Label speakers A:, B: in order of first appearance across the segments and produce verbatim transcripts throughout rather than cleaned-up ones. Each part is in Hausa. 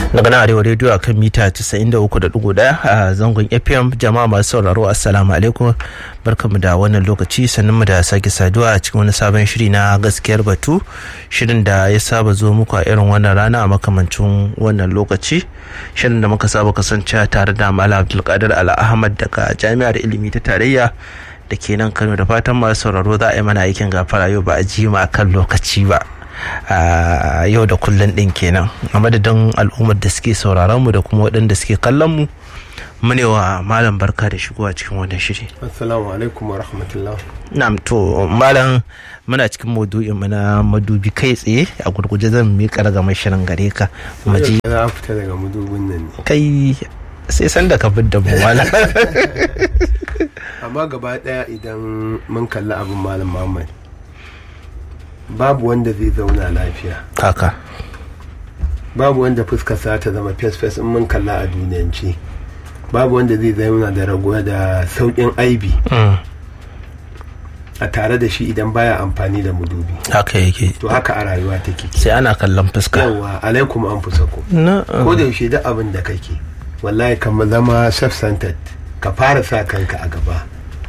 A: daga nan arewa rediyo akan mita casa'in da uku da ɗigo ɗaya a zangon F M. Jama'a masu sauraro assalamu alaikum, barkamu da wannan lokaci, sannan mu da sake saduwa a cikin wani sabon shiri na gaskiyar batu, shirin da ya saba zo muku a irin wannan rana a makamancin wannan lokaci, shirin da muka saba kasance tare da Malam Abdulkadir Al Ahmad daga Jami'ar Ilimi ta Tarayya da ke nan Kano. Da fatan masu sauraro za a yi mana aikin gafara yau ba a ji ma kan lokaci ba. Uh, yau da kullun din kenan, a madadin al'ummar da suke sauraron mu da kuma waɗanda suke kallon mu, mune wa malam barka da shigowa cikin wannan shiri.
B: Assalamu alaikum wa rahmatullah.
A: Na'am, to malam muna cikin maudu'in mu na madubi kai tsaye, a gurguje zan miƙa ragamar shirin gare ka mu ji.
B: Na fita daga madubin nan ne.
A: Kai sai san da ka fidda mu malam.
B: Amma gaba daya idan mun kalli abin malam Muhammad, babu wanda zai zauna lafiya
A: haka,
B: babu wanda fuskarsa ta zama fes-fes in mun kalla a duniyance, babu wanda zai zauna da raguwa da sauƙin aibi
A: mm.
B: a tare da shi idan baya amfani da mudubi.
A: haka yake,
B: to haka a rayuwa take,
A: sai ana kallon fuska.
B: yawa alaikum an fusako
A: no.
B: ko da yaushe duk abin da kake wallahi kan zama self-centered, ka fara sa kanka a gaba.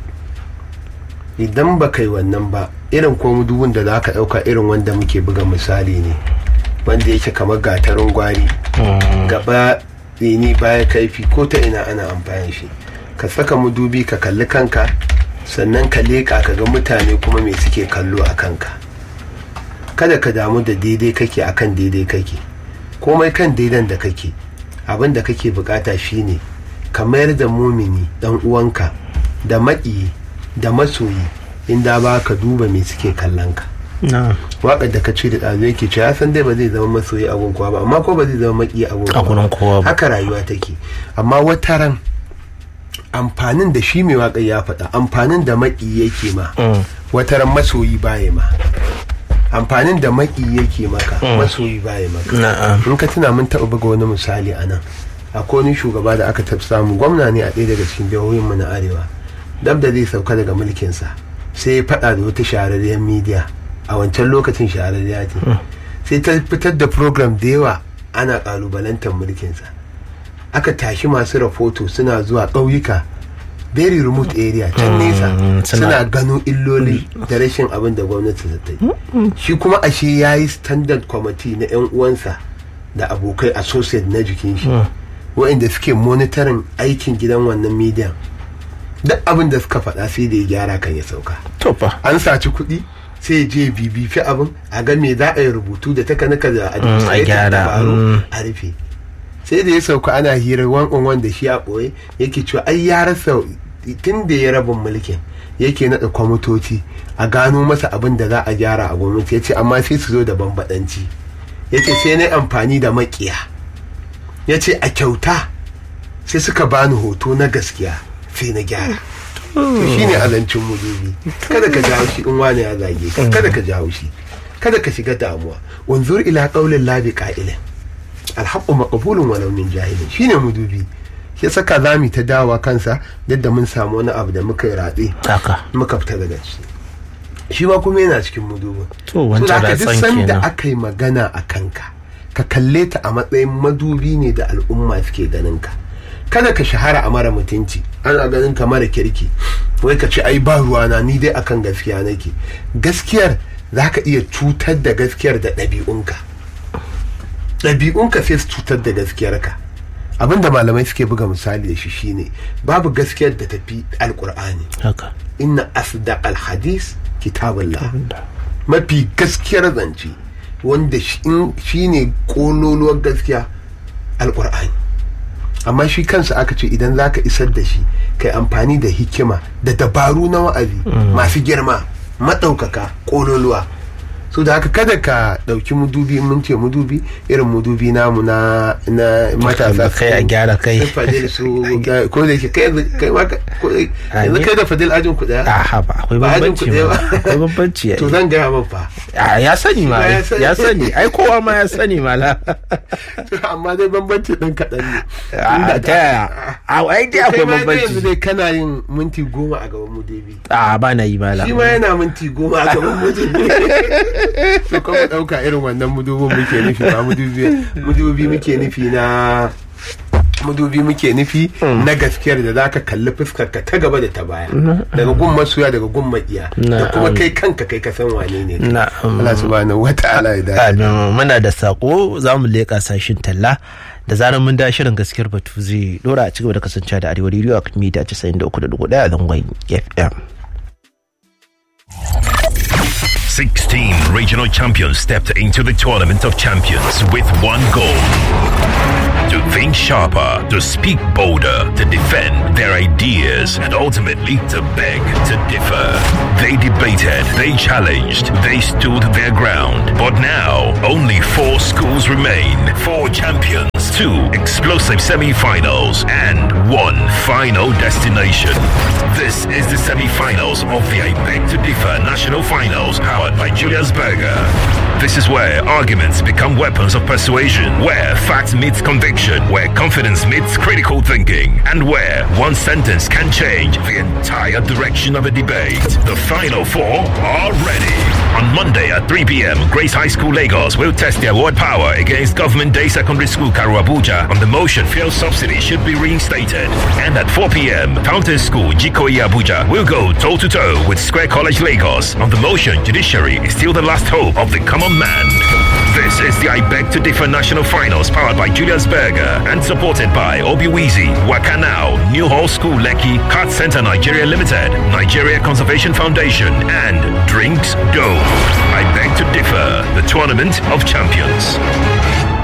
B: idan ba kai wannan ba, irin ko mudubin da za ka ɗauka irin wanda muke buga misali ne, wanda yake kamar gatarin gwari, gaba ni baya kaifi, ko ta ina ana amfani shi. ka saka mudubi ka kalli kanka, sannan ka leƙa ka ga mutane kuma me suke kallo a kanka. kada ka damu da daidai kake akan daidai kake, komai kan daidan da kake. abin da kake bukata shine ka mayar da mumini dan uwanka da maƙiyi da masoyi, inda ba ka duba me suke kallon ka. waƙar da ka ce da ɗazu yake ce ya san dai ba zai zama masoyi a gun kowa ba, amma ko ba zai zama maƙiyi a gun kowa ba. haka rayuwa take. amma wata ran amfanin da shi mai waƙar ya faɗa, amfanin da maƙiyi yake ma wata ran masoyi baya ma. amfanin da maƙiyi yake maka masoyi baya maka. in ka tuna mun taɓa buga wani misali a nan, akwai wani shugaba da aka taɓa samu, gwamna ne a ɗaya daga cikin jihohin mu na arewa, dab da zai sauka daga mulkinsa sai ya faɗa da wata shahararriyar midiya, a wancan lokacin shahararriya ce, sai ta fitar da program da yawa ana ƙalubalantar mulkinsa. aka tashi masu rahoto suna zuwa ƙauyuka, very remote area can nesa, suna gano illoli da rashin abin da gwamnati ta yi. shi kuma ashe ya yi standard committee na 'yan uwansa da abokai associate na jikin shi, waɗanda suke monitoring aikin gidan wannan midiyan. duk abin da suka faɗa sai da ya gyara kan ya sauka. an saci kuɗi sai je bibifi abin a ga me za a yi rubutu da takanika da
A: a gyara
B: a rufe. sai da ya sauka ana hirar wankan wanda shi a ɓoye yake cewa ai ya rasa tun da ya rabin mulkin yake naɗa kwamitoci a gano masa abin da za a gyara a gwamnati. ya ce amma sai su zo da bambaɗanci. ya ce sai na amfani da maƙiya. ya ce a kyauta sai suka bani hoto na gaskiya sai na gyara. to shi ne azancin mudubi. kada ka jawo shi in wani ya zage ka, kada ka jawo shi, kada ka shiga damuwa. wanzur ila qaulin labi qa'ilin alhaqqu maqbulun walau min jahilin. shine mudubi. shi saka zami ta dawa kansa duk da mun samu wani abu da muka yi ratse muka fita daga ciki. shi ma kuma yana cikin mudubin.
A: to wancan da
B: duk sanda aka yi magana a kanka, ka kalle ta a matsayin madubi ne da al'umma suke ganin ka. kada ka shahara a mara mutunci, ana ganin ka mara kirki, wai ka ce ai ba ruwana ni dai akan gaskiya nake. gaskiyar za ka iya cutar da gaskiyar da ɗabi'unka. ɗabi'unka sai su cutar da gaskiyarka. abinda malamai suke buga misali da shi shine babu gaskiyar da tafi alkur'ani. inna asdaq alhadis kitabullah. mafi gaskiyar zance wanda shi ne kololuwar gaskiya alkur'ani. amma shi kansa aka ce idan za ka isar da shi kai amfani da hikima da dabaru na wa'azi masu girma maɗaukaka kololuwa. so da haka kada ka ɗauki mudubi, mun ce mudubi irin mudubi namu na na matasa
A: kai a gyara kai
B: fadil su ko da yake kai kai ma yanzu kai da fadil ajin ku daya.
A: a ba akwai bambanci ba, akwai bambanci.
B: to zan gaya min fa
A: ya sani ma ya sani ai kowa ma ya sani mala.
B: amma dai bambanci din kaɗan ne.
A: ta yaya a ai dai akwai bambanci.
B: yanzu dai kana yin minti goma a gaban mudubi.
A: a ba na yi mala.
B: shi ma yana minti goma a gaban mudubi. to kuma dauka irin wannan mudubin muke nufi ba mudubi mudubi muke nufi na mudubi muke nufi na gaskiyar da zaka kalli fuskar ka ta gaba da ta baya daga gun masoya daga gun makiya da kuma kai kanka kai ka san wane ne Allah subhanahu wataala ya dace.
A: Muna da sako zamu leka sashin talla da zarar mun da shirin gaskiyar batu zai dora a cigaba da kasancewa da Arewa Radio a mita casa'in da uku da ɗigo ɗaya a zangon F M.
C: sixteen regional champions stepped into the Tournament of Champions with one goal: to think sharper, to speak bolder, to defend their ideas, and ultimately to beg to differ. They debated, they challenged, they stood their ground. But now, only four schools remain. Four champions, two explosive semi-finals, and one final destination. This is the semi-finals of the I Beg to Differ National Finals, powered by Julius Berger. This is where arguments become weapons of persuasion, where facts meets conviction, where confidence meets critical thinking, and where one sentence can change the entire direction of a debate. The final four are ready. On Monday at three p.m, Grace High School Lagos will test their word power against Government Day Secondary School Karu Abuja on the motion fuel subsidy should be reinstated. And at four p.m, Fountain School Jikoyi Abuja will go toe-to-toe with Square College Lagos on the motion judiciary is still the last hope of the common man. This is the I Beg to Differ National Finals, powered by Julius Berger and supported by Obiwizi, Wakanao, New Hall School Lekki, Card Center Nigeria Limited, Nigeria Conservation Foundation, and Drinks Dome. I Beg to Differ, the Tournament of Champions.